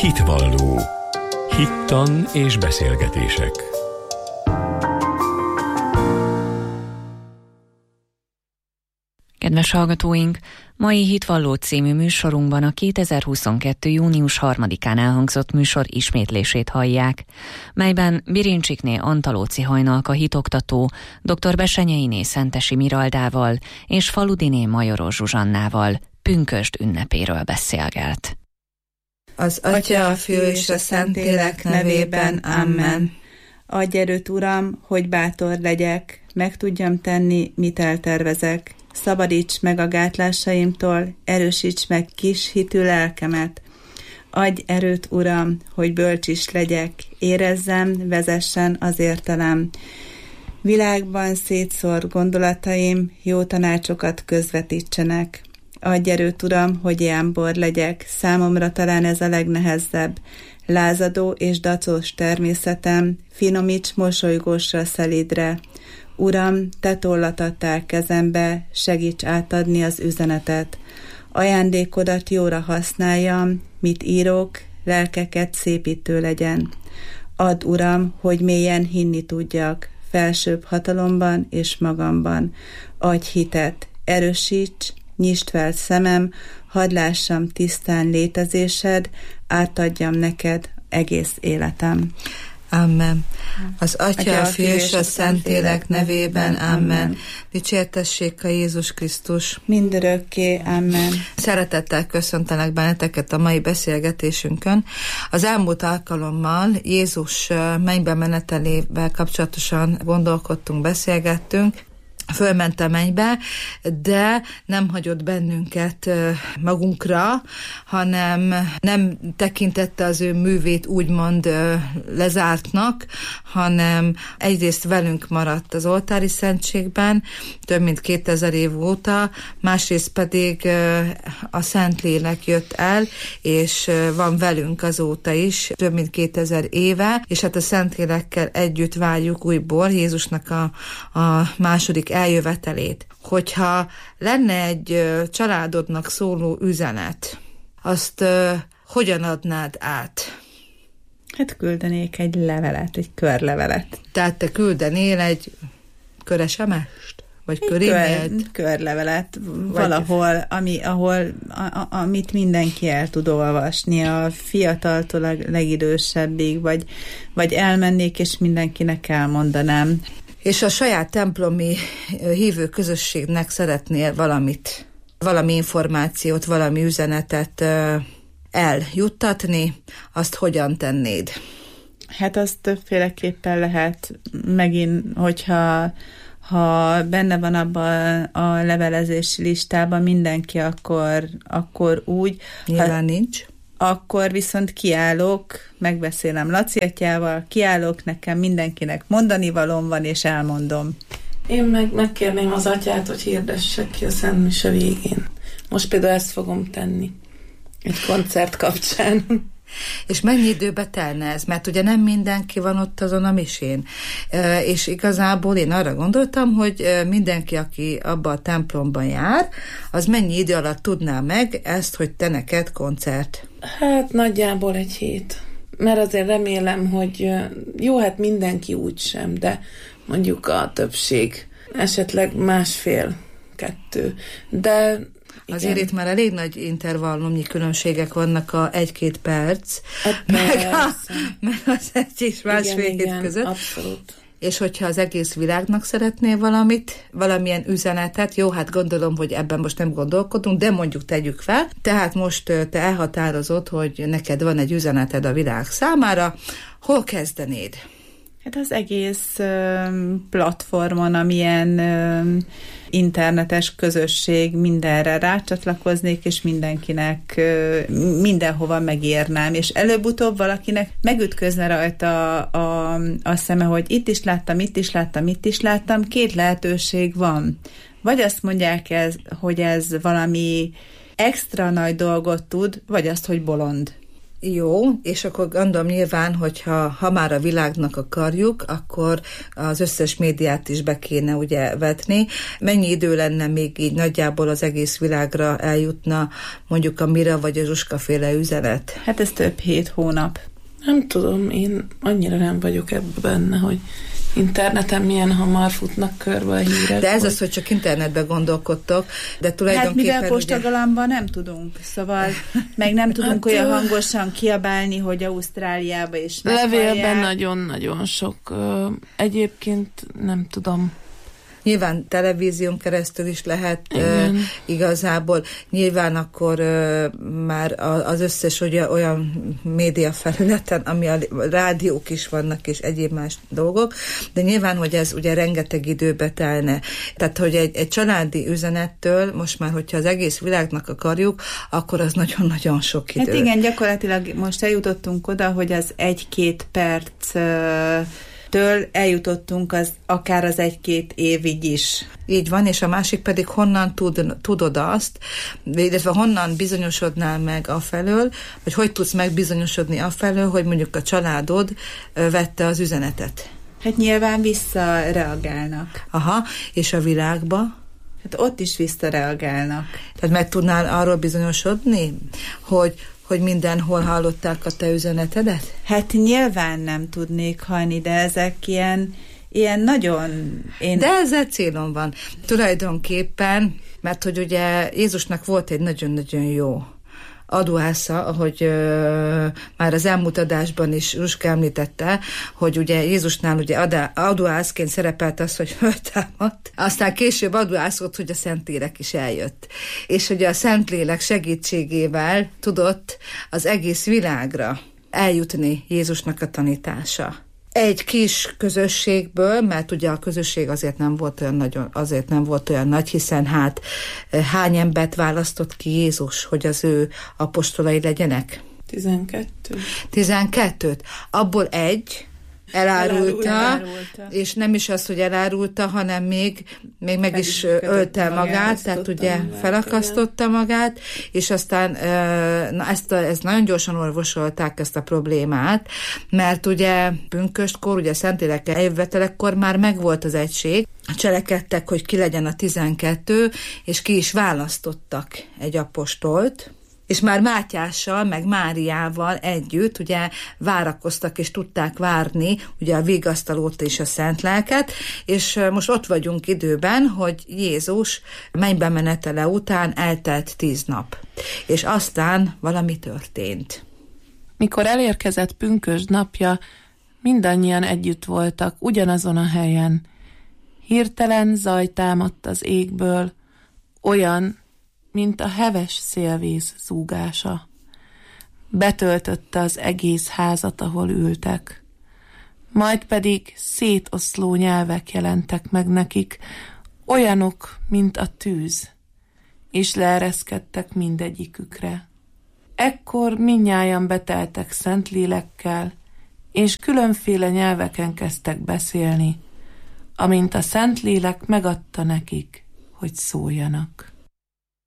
Hitvalló. Hittan és beszélgetések. Kedves hallgatóink! Mai Hitvalló című műsorunkban a 2022. június 3-án elhangzott műsor ismétlését hallják, melyben Birincsikné Antalóci Hajnalka hitoktató, dr. Besenyeiné Szentesi Miraldával és Faludiné Majoros Zsuzsannával pünkösd ünnepéről beszélgelt. Az Atya, a Fiú és a Szentlélek nevében, amen. Adj erőt, Uram, hogy bátor legyek, meg tudjam tenni, mit eltervezek. Szabadíts meg a gátlásaimtól, erősíts meg kis hitű lelkemet. Adj erőt, Uram, hogy bölcs is legyek, érezzem, vezessen az értelem. Világban szétszór gondolataim, jó tanácsokat közvetítsenek. Adj erőt, Uram, hogy jámbor legyek, számomra talán ez a legnehezebb. Lázadó és dacos természetem, finomíts mosolygósra, szelídre. Uram, te tollat adtál kezembe, segíts átadni az üzenetet. Ajándékodat jóra használjam, mit írok, lelkeket szépítő legyen. Add, Uram, hogy mélyen hinni tudjak, felsőbb hatalomban és magamban. Adj hitet, erősíts, nyisd fel szemem, hadd lássam tisztán létezésed, átadjam neked egész életem. Amen. Az Atya, a Fiú és a Szentlélek nevében, amen. Dicsértessék a Jézus Krisztus. Mindörökké, amen. Szeretettel köszöntelek benneteket a mai beszélgetésünkön. Az elmúlt alkalommal Jézus mennybe menetelével kapcsolatosan gondolkodtunk, beszélgettünk. Fölment a mennybe, de nem hagyott bennünket magunkra, hanem nem tekintette az ő művét úgymond lezártnak, hanem egyrészt velünk maradt az oltári szentségben, több mint 2000 év óta, másrészt pedig a Szentlélek jött el, és van velünk azóta is, több mint 2000 éve, és hát a Szentlélekkel együtt várjuk újból Jézusnak a második eljövetelét. Hogyha lenne egy családodnak szóló üzenet, azt hogyan adnád át? Hát küldenék egy levelet, egy körlevelet. Tehát te küldenél egy köresemest? Vagy körémélt? Körlevelet, valahol, amit mindenki el tud olvasni, a fiataltól a legidősebbig, vagy elmennék, és mindenkinek elmondanám. És a saját templomi hívő közösségnek szeretnél valami információt, valami üzenetet eljuttatni, azt hogyan tennéd? Hát azt többféleképpen lehet, megint, hogyha benne van abban a levelezési listában mindenki, akkor úgy. Nyilván nincs. Akkor viszont kiállok, megbeszélem Laci atyával, kiállok, nekem mindenkinek mondani valóm van, és elmondom. Én megkérném az atyát, hogy hirdessek ki a Szent Mise végén. Most például ezt fogom tenni. Egy koncert kapcsán. És mennyi időbe telne ez? Mert ugye nem mindenki van ott azon a misén. És igazából én arra gondoltam, hogy mindenki, aki abba a templomban jár, az mennyi idő alatt tudná meg ezt, hogy te neked koncert? Hát nagyjából egy hét. Mert azért remélem, hogy jó, hát mindenki úgy sem, de mondjuk a többség esetleg 1,5-2. De azért itt már elég nagy intervallumnyi különbségek vannak a 1-2 perc, meg az 1 és másfél hét között. Abszolút. És hogyha az egész világnak szeretnél valamilyen üzenetet, jó, hát gondolom, hogy ebben most nem gondolkodunk, de mondjuk tegyük fel. Tehát most te elhatározod, hogy neked van egy üzeneted a világ számára. Hol kezdenéd? Hát az egész platformon, amilyen internetes közösség, mindenre rácsatlakoznék, és mindenkinek mindenhova megírnám, és előbb-utóbb valakinek megütközne rajta a szeme, hogy itt is láttam, 2 lehetőség van. Vagy azt mondják, hogy ez valami extra nagy dolgot tud, vagy azt, hogy bolond. jó, és akkor gondolom nyilván, hogyha már a világnak akarjuk, akkor az összes médiát is be kéne ugye vetni. Mennyi idő lenne még így nagyjából az egész világra eljutna mondjuk a Mira vagy a Zsuska-féle üzenet? Hát ez több 7 hónap. Nem tudom, én annyira nem vagyok ebben benne, hogy interneten milyen hamar futnak körbe a hírek. De ez az, hogy csak internetben gondolkodtok, de tulajdonképpen... Hát mivel postagalambban nem tudunk, szóval meg nem tudunk olyan hangosan kiabálni, hogy Ausztráliába is meghallják. Levélben nagyon-nagyon sok. Egyébként nem tudom. Nyilván televízión keresztül is lehet igazából. Nyilván akkor már az összes olyan média felületen, ami a rádiók is vannak, és egyéb más dolgok, de nyilván, hogy ez ugye rengeteg időbe telne. Tehát, hogy egy családi üzenettől most már, hogyha az egész világnak akarjuk, akkor az nagyon-nagyon sok idő. Hát igen, gyakorlatilag most eljutottunk oda, hogy az 1-2 perc... től eljutottunk akár az 1-2 évig is. Így van, és a másik pedig honnan tudod azt, illetve honnan bizonyosodnál meg afelől, vagy hogy tudsz megbizonyosodni afelől, hogy mondjuk a családod vette az üzenetet. Hát nyilván visszareagálnak. Aha, és a világba? Hát ott is visszareagálnak. Tehát meg tudnál arról bizonyosodni, hogy mindenhol hallották a te üzenetedet? Hát nyilván nem tudnék hallni, de ezek ilyen nagyon... De ezzel célom van. Tulajdonképpen, mert hogy ugye Jézusnak volt egy nagyon-nagyon jó adóásza, ahogy már az elmúlt adásban is Zsuska említette, hogy ugye Jézusnál ugye adóászként szerepelt az, hogy föltámadt, aztán később adóászott, hogy a Szentlélek is eljött. És hogy a Szentlélek segítségével tudott az egész világra eljutni Jézusnak a tanítása. Egy kis közösségből, mert ugye a közösség azért nem volt olyan nagy, hiszen hát hány embert választott ki Jézus, hogy az ő apostolai legyenek? 12. 12-t. Abból egy elárulta, és nem is az, hogy elárulta, hanem még meg is ölte magát, tehát ugye felakasztotta magát, és aztán ezt nagyon gyorsan orvosolták ezt a problémát, mert ugye pünköstkor, ugye Szentlélek eljövetelekor már megvolt az egység, cselekedtek, hogy ki legyen a 12, és ki is választottak egy apostolt, és már Mátyással, meg Máriával együtt ugye várakoztak, és tudták várni ugye a vigasztalót és a szent lelket, és most ott vagyunk időben, hogy Jézus mennybe menetele után eltelt 10 nap, és aztán valami történt. Mikor elérkezett pünkösd napja, mindannyian együtt voltak ugyanazon a helyen. Hirtelen zaj támadt az égből, olyan, mint a heves szélvíz zúgása. Betöltötte az egész házat, ahol ültek. Majd pedig szétoszló nyelvek jelentek meg nekik, olyanok, mint a tűz, és leereszkedtek mindegyikükre. Ekkor mindnyájan beteltek Szentlélekkel, és különféle nyelveken kezdtek beszélni, amint a Szentlélek megadta nekik, hogy szóljanak.